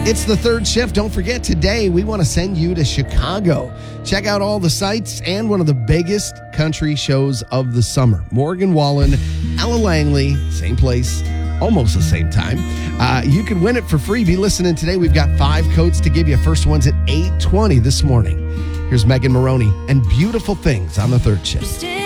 It's the third shift. Don't forget, today we want to send you to Chicago. Check out all the sights and one of the biggest country shows of the summer. Morgan Wallen, Ella Langley, same place, almost the same time. You can win it for free. Be listening today. We've got 5 codes to give you. First one's at 8:20 this morning. Here's Megan Maroney and Beautiful Things on the third shift.